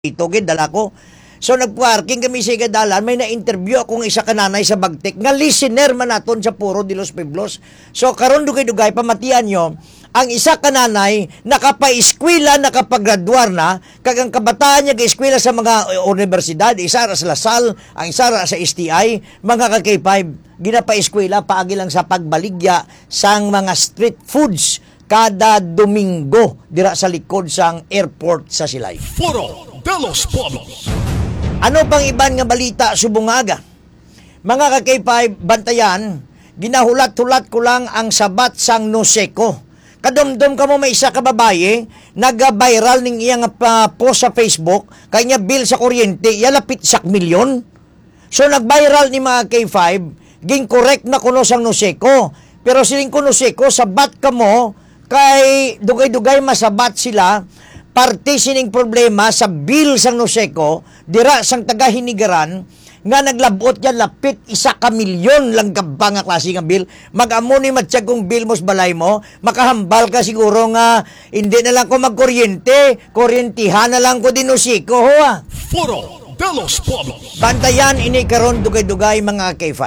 ito gid dala ko. So nagparking kami sa Gadalan, may na-interview akong isa ka nanay sa Bagtek nga listener man naton sa Puro de los Pueblos. So karon dugay-dugay pamatian nyo, ang isa ka nanay nakapa-eskwela, nakapaggraduar na, kag ang kabataan niya ga-eskwela sa mga universidad, isa ra sa Lasal, ang isa ra sa STI, mga ka-K5, ginapa-eskwela paagi lang sa pagbaligya sang mga street foods kada Domingo dira sa likod sang airport sa Silay. Foro de los Pueblos. Ano pang iban nga balita subungaga? Mga ka-K5, bantayan, ginahulat-hulat ko lang ang sabat sang Noseco. Kadomdom ka mo may isa ka babae, nag-viral ning iyang post sa Facebook, kanya bill sa kuryente, yalapit sak milyon. So nag-viral ni mga K5, ging correct na kuno sang Noseco. Pero siling kuno Noseco, sabat ka mo, kay dugay-dugay masabat sila, parte sining problema sa bill sang Noseco, dira sang taga-Hinigaran, nga naglabot yan lapit 1 milyon lang kabang nga klase nga bill. Mag-amo ni matsyag kong bill mos balay mo, makahambal ka siguro nga, hindi na lang ko magkuryente, kuryentihan na lang ko din Noseco, hoa. Foro de los Pueblos. Bantayan, ini karon dugay-dugay mga K5.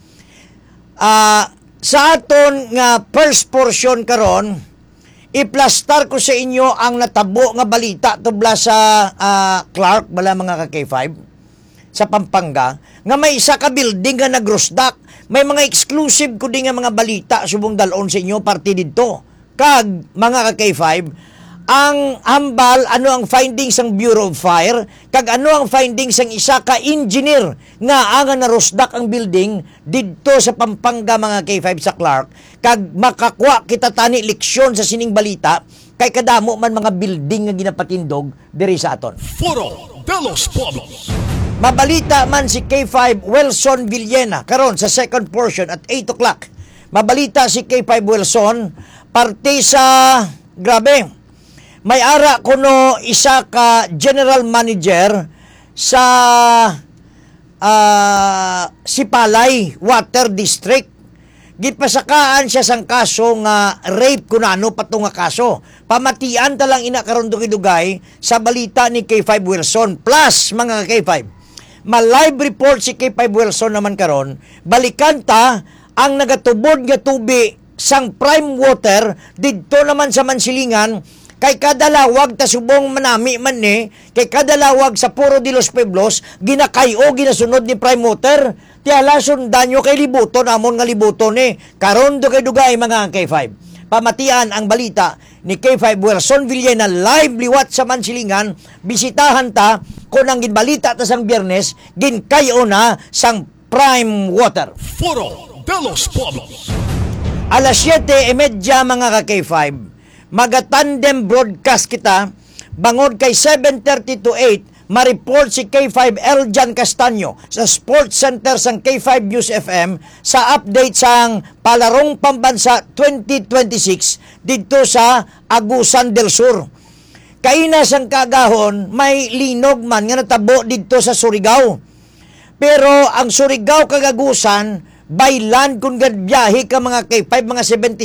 Sa aton nga first portion karon, iplastar ko sa inyo ang natabo nga balita tubla sa Clark, bala mga ka-K5, sa Pampanga, nga may isa ka building nga nagrusdak. May mga exclusive ko din nga mga balita subong dalon sa inyo, parte dito. Kag, mga ka-K5, ang hambal, ano ang findings ng Bureau of Fire, kag ano ang findings ng isa ka engineer nga nga narusdak ang building dito sa Pampanga mga K5 sa Clark, kag makakwa kita tani leksyon sa sining balita kay kadamo man mga building nga ginapatindog diri sa aton. Foro de los Pueblos. Mabalita man si K5 Wilson Villena karon sa second portion at 8 o'clock. Mabalita si K5 Wilson parte sa grabe. May ara kuno isa ka general manager sa Sipalay Water District. Gipasakaan siya sang kaso nga rape kunano pato nga kaso. Pamatian ta lang ina karon dugay sa balita ni K5 Wilson. Plus mga K5, ma-live report si K5 Wilson naman karon, balikan ta ang nagatubod nga tubi sang prime water didto naman sa Mansilingan. Kay kadalawag ta subong manami man ni, kay kadalawag sa Puro de los Pueblos, ginakayo, ginasunod ni Prime Water, tiyala sundan nyo kay libuton, amon nga libuton ni, karon dugay-dugay mga K5. Pamatian ang balita ni K5 Wilson Villena live liwat sa Mansilingan, bisitahan ta, kung ang ginbalita ta sang Biyernes, ginkayo na sang Prime Water. Foro de los Pueblos. Alas 7:30 mga K5, magatandem broadcast kita bangod kay 7:30 to 8 ma-report si K5 Eljan Castaño sa Sports Center sang K5 News FM sa update sang Palarong Pambansa 2026 dito sa Agusan del Sur. Kaina sang kagahon may linog man nga natabo dito sa Surigao. Pero ang Surigao kag Agusan by land kung biyahe ka mga K5 mga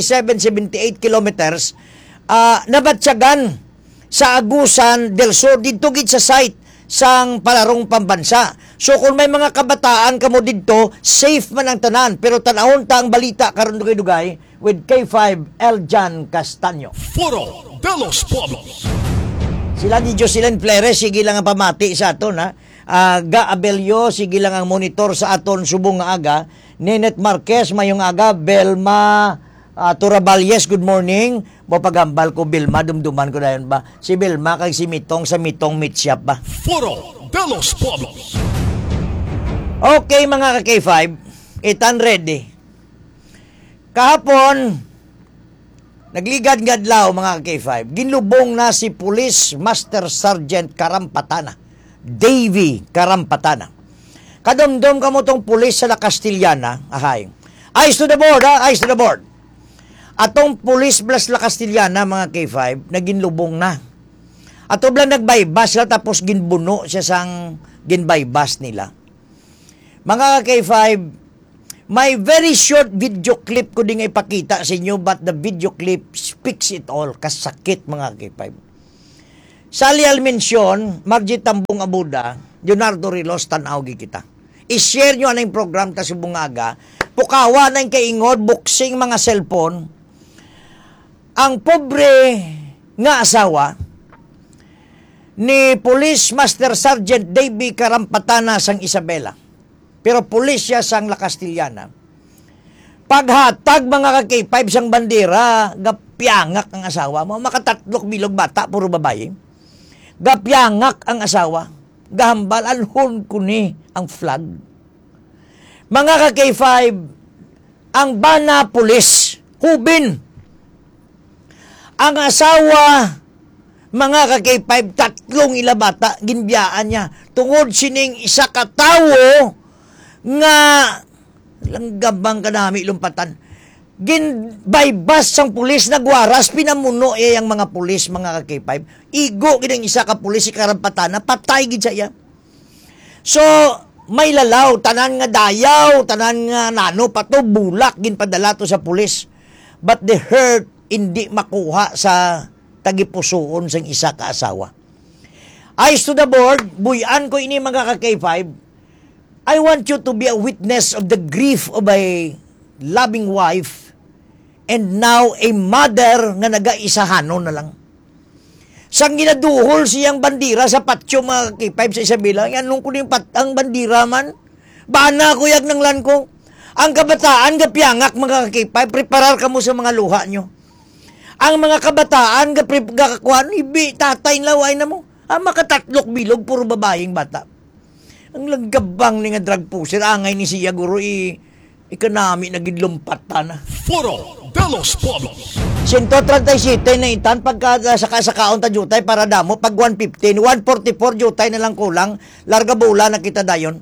77-78 kilometers, nabatsyagan sa Agusan del Sur dito gid sa site sang Palarong Pambansa. So kung may mga kabataan kamo didto, safe man ang tanan, pero tanahon ta ang balita karon dugay-dugay with K5 Eljan Castaño. Foro de los Pueblos. Sila ni Jocelyn Flores sige lang ang pamati sa aton ha. Ga Abelio sige lang ang monitor sa aton subong nga aga. Nenet Marquez mayong aga, Belma Turaballes, good morning. Mapagambal ko Bilma, dumduman ko dayon ba? Si Bilma kag si Mitong sa Mitong Meat Shop ba? Foro de los Pueblos. Okay mga ka-K5, itan ready. Kahapon, nagligad-gadlaw mga ka-K5, ginlubong na si Police Master Sergeant Karampatana, Davy Karampatana. Kadomdom ka mo tong pulis sa La Castillana, ahay. Eyes to the board ha, eyes to the board. Atong Police Blas La Castillana mga K5 naginlubong na. Ato blang nagbaybas sila tapos ginbuno siya sang ginbaybas nila. Mga K5, may very short video clip ko din ipakita sa inyo, but the video clip speaks it all. Kasakit mga K5. Salial mensyon, Margie Tambong Abuda, Leonardo Rilos, tanaw kita. I-share nyo anong program ta sa bungaga, pukawa na yung kaingod, buksing mga cellphone, ang pobre nga asawa ni Police Master Sergeant Davey Karampatana sang Isabela. Pero pulis siya sang La Castillana. Paghatag mga ka-K5 sang bandera, gapyangak ang asawa mo. Makatatlok bilog bata, puro babae. Gapyangak ang asawa. Gahambal, anhon ko ni ang flag. Mga ka-K5, ang bana pulis, hubin. Ang asawa, mga ka-K5, tatlong ilabata, ginbiyaan niya. Tungod sining isa ka tawo nga langgabang kanami lumpatan. Ginbaybas sang pulis nagwaras, pinamuno ang mga pulis, mga ka-K5. Igo ginang isa ka pulis, si Karampatana, patay gid siya. So, may lalaw, tanan nga dayaw, tanan nga nano, pato, bulak, ginpadala to sa pulis. But the hurt, hindi makuha sa tagipusoon sang isa ka asawa. Eyes to the board, buyan ko ini mga ka-K5, I want you to be a witness of the grief of a loving wife and now a mother nga nagaisahanon na lang. Sang ginaduhol siyang bandira sa patyo mga K5 sa Isabela, anong ko yung patang bandira man? Bana ko yag ng lan ko. Ang kabataan, gapyangak mga K5, preparar ka mo sa mga luha nyo. Ang mga kabataan, gakakuan, ibi, tatay, laway na mo. Ang makatatlok bilog, puro babaeng bata. Ang langgabang ni nga drug pusher, angay ni siya guro, ikanami nagidlumpatan na. Foro de los Pueblos. 137 na itan, pagka saka-sakaon ta jutay para damo, pag 115, 144 jutay na lang kulang, larga bula na kita dayon.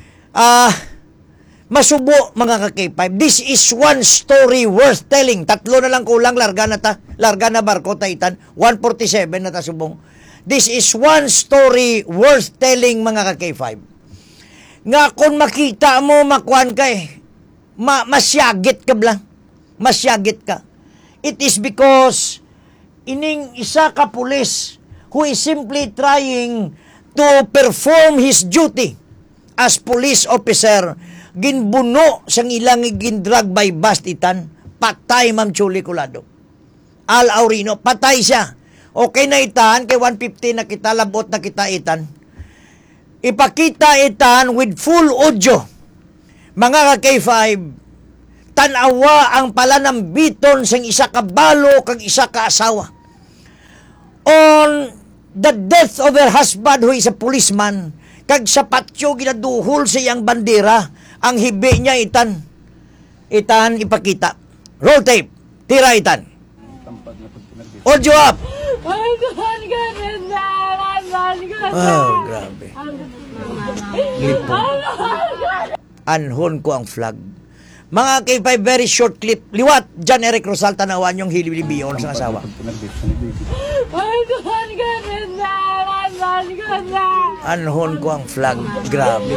Masubo mga ka-K5. This is one story worth telling. Tatlo na lang kulang, larga na barko taitan. 147 na ta subong. This is one story worth telling mga ka-K5. Nga kung makita mo makuan ka masyagit ka blang. Masyagit ka. It is because ining isa ka pulis who is simply trying to perform his duty as police officer, ginbuno sang ilang gindrag by bust itan, patay Ma'am Chuli Colado. Al Aurino, patay siya. Okay na itan, kay 150 na kita, labot na kita itan. Ipakita itan with full audio. Mga ka-K5, tanawa ang palanambiton sang isa ka balo kag isa ka asawa. On the death of her husband who is a policeman, kag sa patyo ginaduhol sa iyang bandera, ang hibi niya itan ipakita. Roll tape, tira itan. Audio up. Oh, grabe. Lipo. Anhon ko ang flag. Mga K5, very short clip. Liwat, John Eric Rosal, tanawan yung hilibiyon sa asawa. Anhon ko ang flag. Grabe.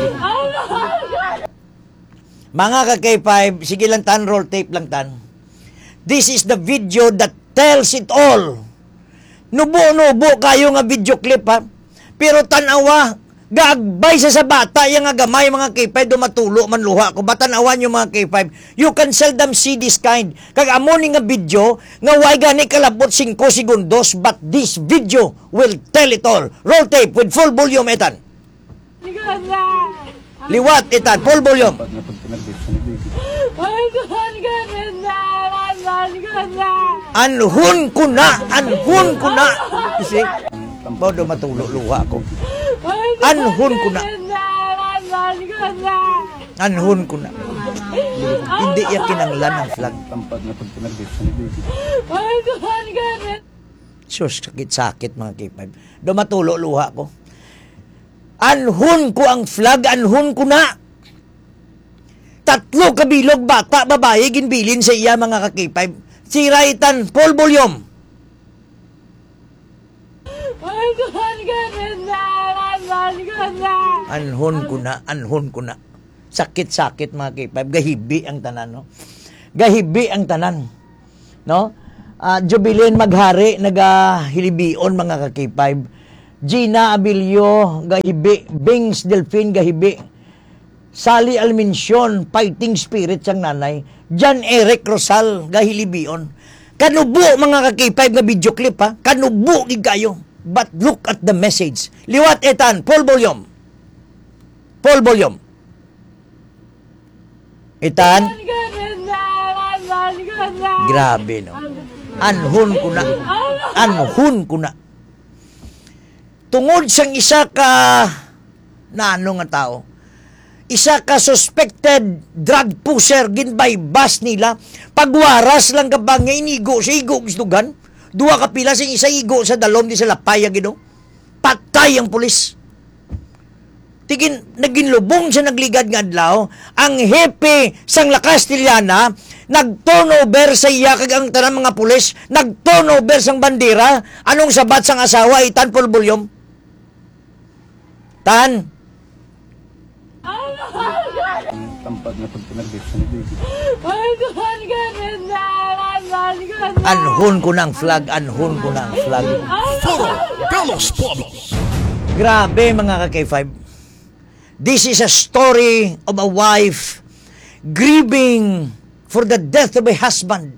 Mga ka-K5, sige lang tan, roll tape lang tan. This is the video that tells it all. Nubo-nubo kayo nga video clip ha. Pero tanawa, gagbay sa bata, yung nga gamay mga K5, dumatulo man luha ko. Batanawan yung mga K5. You can seldom see this kind. Kag amon nga video, nga way gani kalabot 5 segundos, but this video will tell it all. Roll tape with full volume, etan. Liwat, etan, full volume. Anhun ko na. Kasi, bodo matulo luha ko. Anhun ko na. Hindi yan kinanglan ng flag. Sus, sakit mga K5. Dumatulo luha ko. Anhun ko ang flag, anhun ko na. 3 kabilog bata, babae, ginbilin sa iya mga ka-K5. Siraitan, full volume. Anhon ko na. Sakit-sakit mga K5. Gahibi ang tanan, no? Gahibi ang tanan. No? Jubilin maghari, nagahilibion mga ka-K5. Gina Abilio, gahibi. Bings Delfin, gahibi. Sally Almencion, fighting spirit siyang nanay. John Eric Rosal, gahilibion. Kanubo mga ka-K5 nga video clip ha. Kanubo kayo. But look at the message. Liwat etan, Paul Bolyom. Paul Bolyom. Etan. Grabe no. Anhon ko na. Anhon ko na. Tungod sang isa ka na ano nga tao. Isa ka suspected drug pusher ginbaybas nila. Pagwaras lang kabang nga inigo sa igo gistugan. Dua ka pila sing isa igo sa dalom di sa lapay gido. Patay ang pulis. Tigin naginlubong sa nagligad nga adlaw ang hepe sang La Castellana nag-turnover sa iya kag ang tanang mga pulis nag-turnover sang bandera anong sabat sang asawa itan Paul Bolyom tan Tampat na pagpinagdit sa nito. anhon ko ng flag, anhon ko ng flag. Foro de los Pueblos. Grabe mga ka-K5. This is a story of a wife grieving for the death of a husband.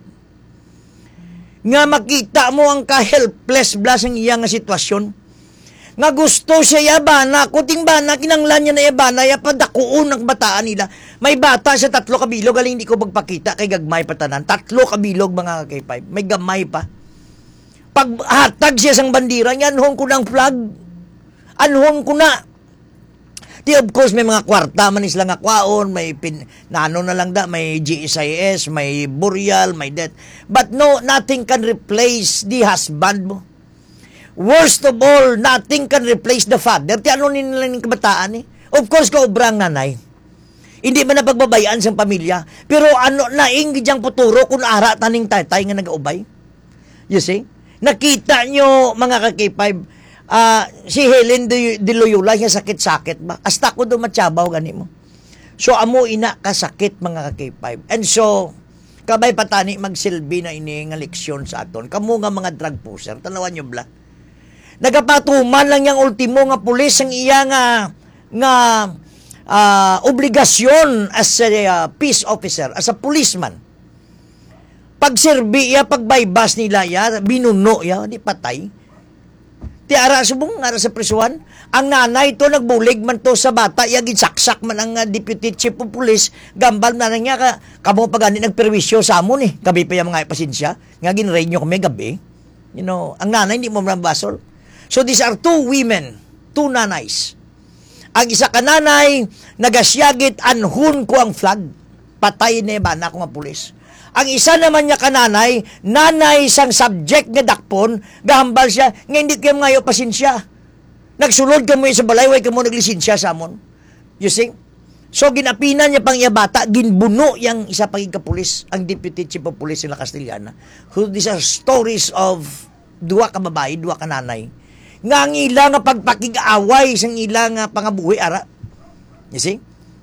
Nga makita mo ang ka-helpless blas ang iya nga sitwasyon. Nga gusto siya yabana, kuting bana, kinanglan niya na yabana, yapadakuon ang bataan nila. May bata sa 3 kabilog, galing hindi ko magpakita kay gagmay patanan. 3 kabilog mga ka-K5, may gamay pa. Pag hatag siya sang bandira, anhon ko ng flag. Anhon ko na. Di of course may mga kwarta man islang akwaon, may nano na lang da, may GSIS, may burial, may death. But no, nothing can replace the husband mo. Worst of all, nothing can replace the father. Ti ano nila ng kabataan eh? Of course, kaubrang nanay. Hindi man na pagbabayaan sa pamilya. Pero ano, naing gidyang puturo kung ara taning tatay nga nag-ubay. You see? Nakita nyo, mga ka-K5, si Helen de Loyola, yung sakit-sakit ba? Hasta ko dumatsabaw gani mo. So, amo ina kasakit, mga ka-K5. And so, kabay patani magsilbi na ini nga leksyon sa aton. Kamu nga mga drug pusher, tanawan nyo bla. Nagapatuman lang yung ultimo nga pulis ang iya nga obligasyon as a peace officer, as a policeman. Pagserbi ya, pagbaybas nila ya, binuno ya, di patay. Ti ara subong ara sa prisuhan, ang nanay to nagbulig man to sa bata, ya ginsaksak man ang deputy chief of police, gambal na niya ka kamo pagani nagperwisyo sa amon eh. Gabi pa yung mga pasensya, nga ginrain nyo kami gabi. You know, ang nanay hindi mo mambasol. So these are 2 women, 2 nanays. Ang isa ka nanay, nagasyagit, anhun ko ang flag. Patay na bana ko nga pulis. Ang isa naman niya kananay, nanay sang subject nga dakpon, gahambal siya, nga hindi kayo ngayo pasensya. Nagsulod ka mo sa balay, way ka mo naglisensya sa amon. You see? So ginapinan niya pang iya bata, ginbuno yang isa paging kapulis, ang deputy chief of police ng La Castellana. Who these are stories of 2 ka babae, 2 ka nanay. Nga ang ila nga pagpakig-away sang ila nga pangabuhi ara. You see?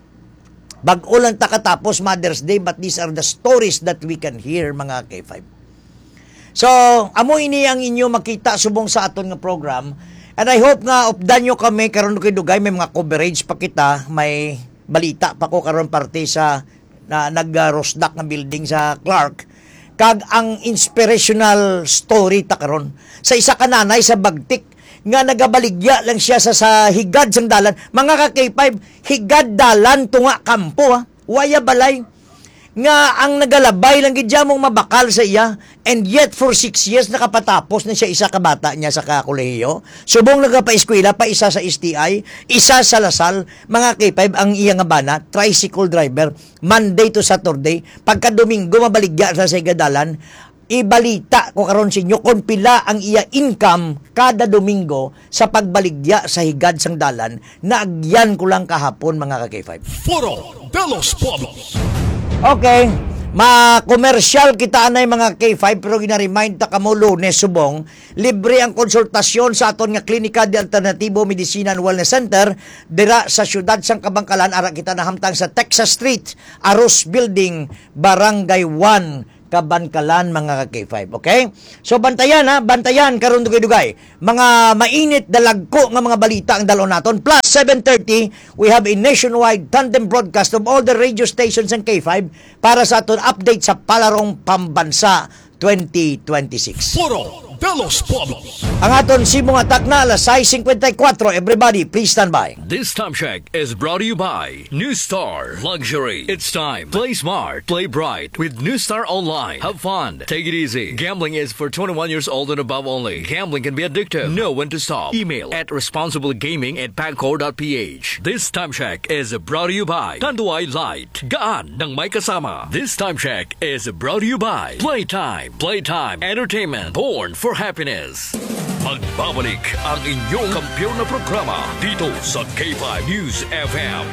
Bag-o lang takatapos Mother's Day, but these are the stories that we can hear, mga K5. So, amo ini ang inyo makita subong sa aton nga program. And I hope nga updan nyo kami karon kay dugay may mga coverage pa kita, may balita pa ko karon parte sa nag-rosdak nga building sa Clark. Kag ang inspirational story ta karon sa isa ka nanay sa Bagtik nga nagabaligya lang siya sa higad sang dalan. Mga ka-K5, higad dalan tunga kampo ha. Waya balay. Nga ang nagalabay lang gidya mong mabakal sa iya. And yet for 6 years nakapatapos na siya isa ka bata niya sa kakolehiyo. Subong nagapa-eskwela pa isa sa STI, isa sa Lasal. Mga K5 ang iya nga bana, tricycle driver, Monday to Saturday. Pagka Domingo mabaligya sa higadalan. Ibalita ko karon sa inyo kung pila ang iya income kada Domingo sa pagbaligya sa higad sang dalan na agyan ko lang kahapon, mga ka-K5. Foro de los Pueblos. Okay, ma-commercial kita anay mga K5 pero gina-remind ta kamo Lunes subong libre ang konsultasyon sa aton nga Klinika de Alternatibo Medicina and Wellness Center dira sa siyudad sang Kabangkalan. Ara kita nahamtang sa Texas Street, Aros Building, Barangay 1, kabankalan mga ka-K5. Okay? So bantayan karon dugay-dugay. Mga mainit dalagko nga mga balita ang dalo naton. Plus 7:30 we have a nationwide tandem broadcast of all the radio stations and K5 para sa aton update sa palarong pambansa 2026. Foro de los Pueblos. Ang aton simong atak na alas 6:54. Everybody, please stand by. This time check is brought to you by New Star Luxury. It's time. Play smart, play bright with New Star Online. Have fun. Take it easy. Gambling is for 21 years old and above only. Gambling can be addictive. Know when to stop. Email at responsiblegaming@pagcor.ph. This time check is brought to you by Tanduay Light. Gaan ng may kasama. This time check is brought to you by Playtime. Playtime Entertainment. Born for happiness. Magbabalik ang inyong kampiyon na programa dito sa K5 News FM.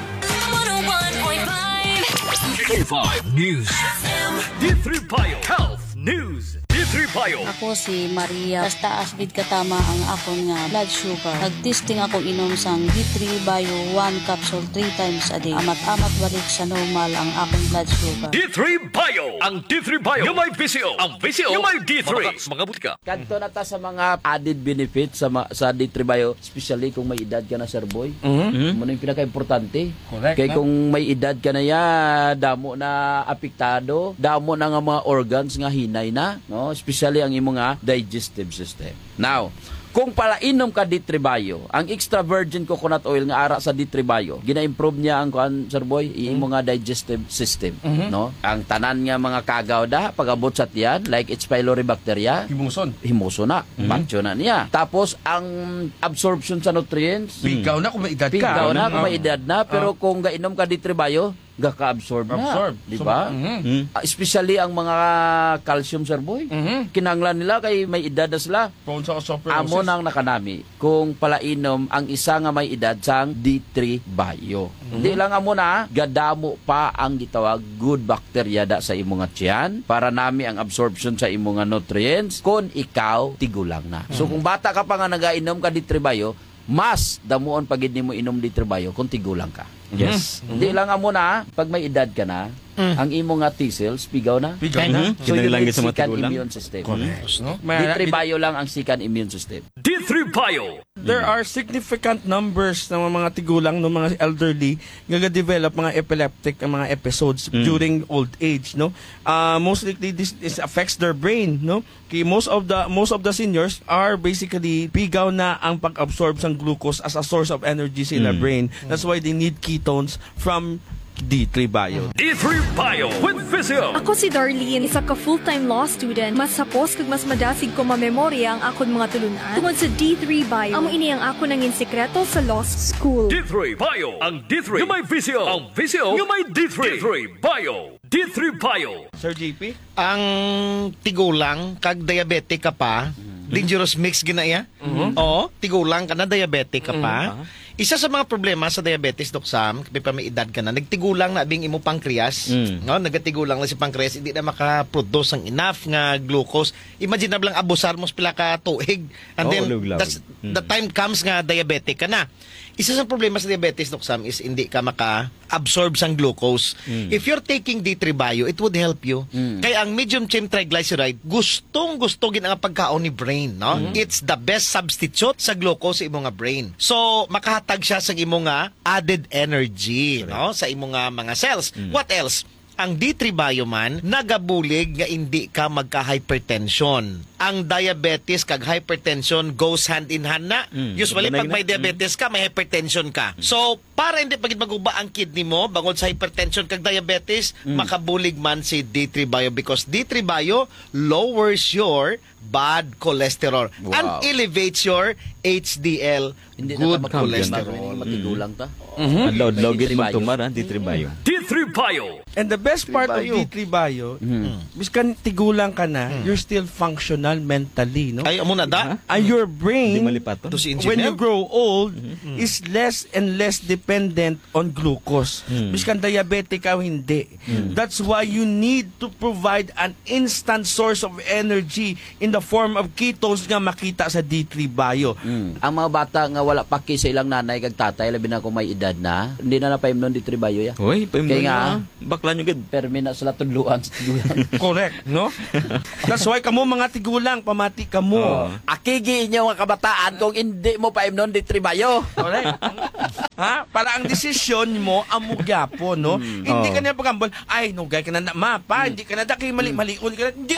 101.5 K5 News FM. D3 Bio Health News. D3 Bio. Ako si Maria. Taas vid katama ang akon nga blood sugar. Nagtesting ako inom sang D3 Bio 1 capsule 3 times a day. Amat-amat balik sa normal ang akong blood sugar. D3 Bio. Ang D3 Bio. Yung may VCO. Ang VCO. Yung may D3. Mga butika. Kanto na ta sa mga added benefits sa D3 Bio, especially kung may edad ka na, Sir Boy. Ano yung pinaka-importante. Correct. Kaya kung may edad ka na damo na apektado, damo na nga mga organs nga hinay na, no? Especially ang imong nga digestive system. Now, kung palainom ka D3 Bio, ang extra virgin coconut oil nga ara sa D3 Bio, gina-improve niya ang Sir Boy, imo nga digestive system, no? Ang tanan nga mga kagaw da pagabot sa tiyan, like H. pylori bacteria, himuso na, patyo na niya. Tapos ang absorption sa nutrients, Pigaw na kung may edad ka. pigaw na kung may edad na, pero kung gainom ka D3 Bio, gaka-absorb na. Di ba? Especially ang mga calcium, Sir Boy. Kinanglan nila kay may edad na sila. Prone sa Amo nang nakanami kung palainom ang isa nga may edad sang D3 Bio. Hindi lang amo na, gadamo pa ang gitawag good bacteria da sa imo nga tiyan para nami ang absorption sa imo nga nutrients kung ikaw tigulang na. So kung bata ka pa nga nagainom ka D3 Bio, mas damuon pagid nimo inom D3 Bio kung tigulang ka. Yes. Hindi lang amo na, pag may edad ka na, ang imo nga T-cells, pigaw na. Pigaw na. So you need sa mga second tigulang. immune system. No? D3 Bio lang ang second immune system. D3 Bio. There are significant numbers ng mga tigulang, ng mga elderly, gaga-develop mga epileptic ang mga episodes during old age, no? Most likely this affects their brain, no? Kay most of the seniors are basically pigaw na ang pag-absorb ng glucose as a source of energy sa ila brain. That's why they need ketones from D3 Bio. D3 Bio with Physio. Ako si Darlene, isa ka full-time law student. Mas sapos kag mas madasig ko mamemorya ang akon mga tulunan. Tungod sa D3 Bio, amo ini ang ako nangin sekreto sa law school. D3 Bio. Ang D3 yung may Physio. Ang Physio yung may D3. D3 Bio. D3 Bio. Sir JP? Ang tigulang kag diabetic ka pa, dangerous mix ginaya. Oo, tigulang ka na, diabetic ka pa. Isa sa mga problema sa diabetes, Dok Sam, kapag pa may edad ka na, nagtigulang na abing imo pancreas. No, nagatigulang na si pancreas, hindi na makaproduce ang enough nga glucose. Imagine na lang abusar mo sa pila ka tuig. And then, the time comes nga diabetic ka na. Isa sa problema sa diabetes, Dok Sam, is hindi ka maka-absorb sang glucose. If you're taking D3 Bio, it would help you. Kaya ang medium chain triglyceride, gustong-gusto gin ang pagkaon ni brain, no? It's the best substitute sa glucose sa imo nga brain. So, makahatag siya sa imo nga added energy, no? Sa imo nga mga cells. What else? Ang D3 Bio man, nagabulig nga hindi ka magka-hypertension. Ang diabetes kag hypertension goes hand in hand na. Usually, pag may diabetes ka, may hypertension ka. So, para hindi pagit maguba ang kidney mo, bangod sa hypertension kag diabetes, makabulig man si D3 Bio because D3 Bio lowers your bad cholesterol and elevates your HDL, good cholesterol. Matigulang ta. Load magtumar, D3 Bio. D3 Bio. And the best part of D3 Bio, biskan tigulang ka na, you're still functional emotional, mentally, no? Ay, amo na da. And your brain, malipaton. To si when you engineer. grow old, is less and less dependent on glucose. Biskan diabetic ka, hindi. That's why you need to provide an instant source of energy in the form of ketones nga makita sa D3 Bio. Ang mga bata nga wala paki sa ilang nanay kag tatay labi na kung may edad na, hindi na napaimnon di tribayo ya. Hoy, Kaya nga, bakla nyo gid. permi na sila tudluan sa tudluan. Correct, no? That's why kamo mga tigulang, pamati kamo. Akigi inyo mga kabataan kung hindi mo paimnon di tribayo. Correct. Ha? Para ang desisyon mo amugyapo, no? Hindi ka na pagambol, ay, nugay ka na mapa, hindi ka na daki mali-malion ka na. Hindi,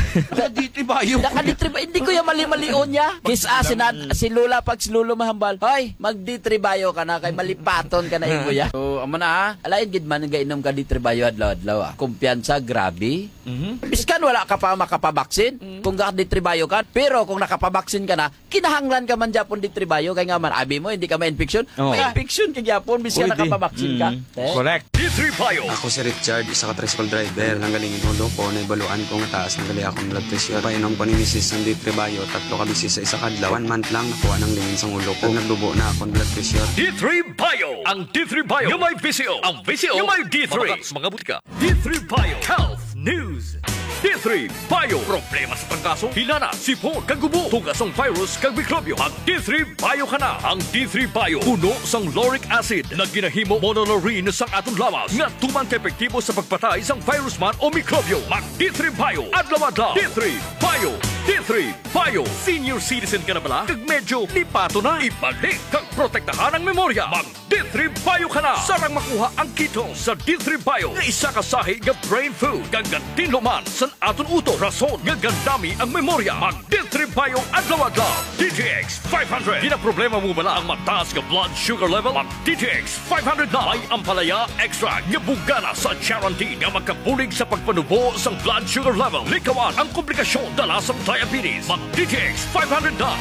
di bayo. Hindi ko yung mali-malion niya. Kisa si Lula pag si Lulo mahambal, hoy, magditribayo ka na kay malipaton ka na iguya. So, amo na ha. Alain gid man nga inom ka ditribayo adlaw-adlaw ah. Kumpiyansa grabe. Biskan wala ka pa makapabaksin kung ka ditribayo ka. Pero kung nakapabaksin ka na, kinahanglan ka man Japon ditribayo kay nga man abi mo hindi ka ma-infection. Ma-infection kay Japon biskan nakapabaksin ka. Correct. D3 Bio. Ako si Richard, isa ka tricycle driver. Nanggaling inulo ko, naibaluan ko nga taas ng gali akong blood pressure. Painom ko ni Mrs. ng D3 Bio, 3 ka bisis sa isa kadlaw. 1 month lang nakuha ng lingin sa ulo ko. Nagdubo na akong blood pressure. D3 Bio. Ang D3 Bio. Yung may VCO. Ang VCO. Yung may D3. Mabakat sa mga butika. D3 Bio. Health News. D3 Bio. Problema sa pangkaso, hilana, sipon, kagubo, tugas ng virus, kag mikrobyo. Ang D3 Bio ka na. Ang D3 Bio. Puno sang lauric acid na ginahimo monolaurin sang atong lawas. Nga tuman ka epektibo sa pagpatay sang virus man o mikrobyo. Mag D3 Bio. Adlaw-adlaw. D3 Bio. D3 Bio. Senior citizen ka na bala? Kag medyo lipato na. Ibalik kag protektahan ang memorya. Mag D3 Bio ka na. Sarang makuha ang keto sa D3 Bio. Nga isa ka sahi nga brain food. Kag gantinloman sa aton uto. Rason nga gandami ang memorya. Mag D3 Bio adlaw-adlaw. DTX 500. Ginaproblema mo bala ang mataas nga blood sugar level? Mag DTX 500 na. May ampalaya extra nga bugana sa guarantee nga magkapulig sa pagpanubo sa blood sugar level. Likawan ang komplikasyon dala sa diabetes. Mag DTX 500 na.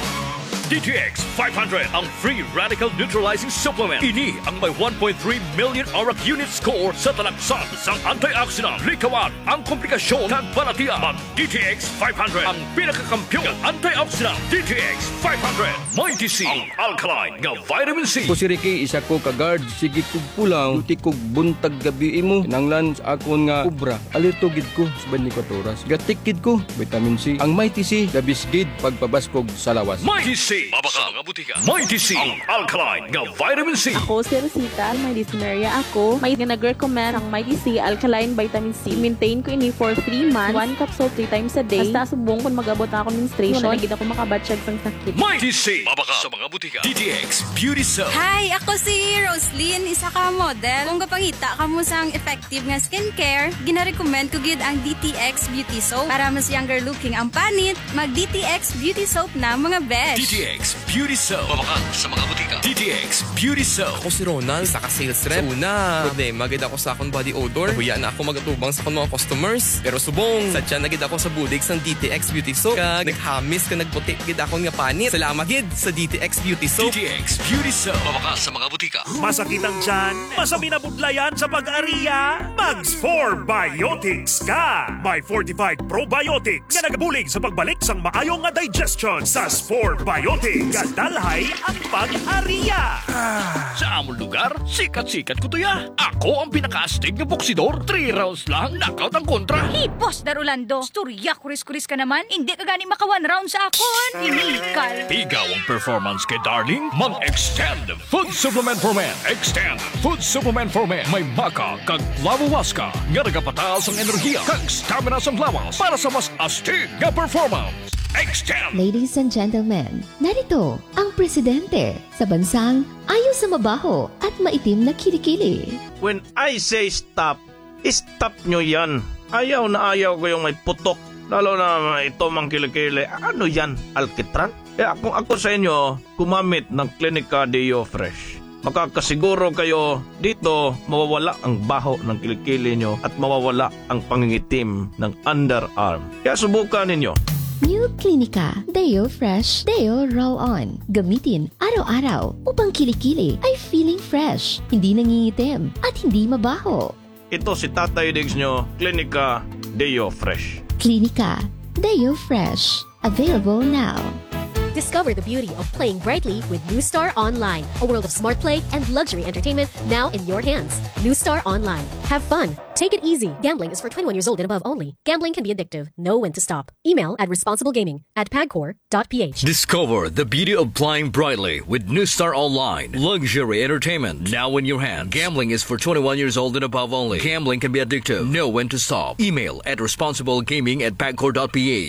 DTX 500 ang free radical neutralizing supplement. Ini ang may 1.3 million arak unit score sa talaksan sang antioxidant. Likawan ang komplikasyon kag balatiya. Mag DTX 500 ang pinakakampyon ng antioxidant. DTX 500 may DC ang alkaline nga vitamin C. Ko si Ricky, isa ko ka-guard. Sige kog pulang, duty kog buntag gabi mo. Kinanglan sa akon nga kubra. Alerto gid ko sa 24 oras. Gatikid ko, vitamin C. Ang may TC, labis gid pagpabaskog sa lawas. May DC. Mabaka mga butika. May DC ang alkaline nga vitamin C. Ako si Rosita, may dyspnea ako. May nag-recommend ang Mighty C Alkaline Vitamin C. Maintain ko ini for 3 months. 1 capsule 3 times a day. Basta subong kung mag-abot na ako menstruation. Wala gid ako makabatsyag sang sakit. May DC. Mabaka sa mga butika. DTX Beauty Soap. Hi, ako si Roslyn, isa ka model. Kung kapangita ka mo sang effective nga skincare, gina-recommend ko gid ang DTX Beauty Soap. Para mas younger looking ang panit, mag DTX Beauty Soap na mga besh. DTX Beauty Soap. Mabaka sa mga butika. DTX Beauty Soap. Ako si Ronald, isa ka sales rep. Una, problema gid ako sa akong body odor. Nahuya na ako magatubang sa akong mga customers. Pero subong, sadya na gid ako sa budig sang DTX Beauty Soap. Kag naghamis ka nagputi gid akong nga panit. Salamat gid sa DTX Beauty Soap. DTX Beauty Soap. Mabaka sa mga butika. Masakit ang tiyan? Masami na budlayan sa pag-ariya? Mags 4 Biotics ka! May fortified probiotics nga nagabulig sa pagbalik sang maayong nga digestion. Sa 4 Biotics, kadalhay ang pag-ariya. Sa among lugar, sikat-sikat ko to ya. Ako ang pinaka-astig na boksidor. 3 rounds lang, knockout ang kontra. Hey, Boss Darulando, storya kuris-kuris ka naman. Hindi ka gani maka 1 round sa akon. Inikal. Ikaw ang performance kay Darling. Mag-extend Food Supplement for Men. Extend Food Supplement for Men. May maka kag lavawaska nga nagapataas ang enerhiya kag stamina sa lawas para sa mas astig nga performance. Extend. Ladies and gentlemen, narito ang presidente sa bansang ayaw sa mabaho at maitim na kilikili. When I say stop, stop nyo yan. Ayaw na ayaw ko yung may putok. Lalo na ito mang kilikili. Ano yan? Alkitran? Kaya kung ako sa inyo, gumamit ng Clinica Deo Fresh. Makakasiguro kayo dito mawawala ang baho ng kilikili nyo at mawawala ang pangingitim ng underarm. Kaya subukan ninyo. New Clinica Deo Fresh Deo Roll-On. Gamitin araw-araw upang kilikili ay feeling fresh, hindi nangingitim at hindi mabaho. Ito si Tatay Diggs nyo, Clinica Deo Fresh. Clinica Deo Fresh. Available now. Discover the beauty of playing brightly with New Star Online, a world of smart play and luxury entertainment now in your hands. New Star Online. Have fun. Take it easy. Gambling is for 21 years old and above only. Gambling can be addictive. Know when to stop. Email at responsiblegaming@pagcor.ph. Discover the beauty of playing brightly with New Star Online. Luxury entertainment now in your hands. Gambling is for 21 years old and above only. Gambling can be addictive. Know when to stop. Email at responsiblegaming@pagcor.ph.